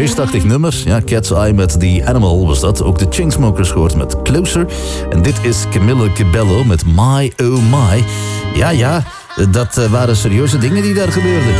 reusachtig nummer. Ja, Cat's Eye met The Animal was dat. Ook de Chainsmokers gehoord met Closer. En dit is Camila Cabello met My Oh My. Ja, dat waren serieuze dingen die daar gebeurden.